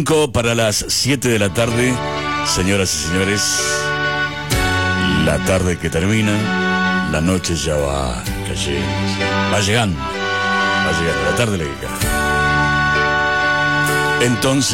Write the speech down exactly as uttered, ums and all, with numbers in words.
Para las siete de la tarde, señoras y señores, la tarde que termina, la noche ya va cayendo, va llegando, va llegando, la tarde le llega. Entonces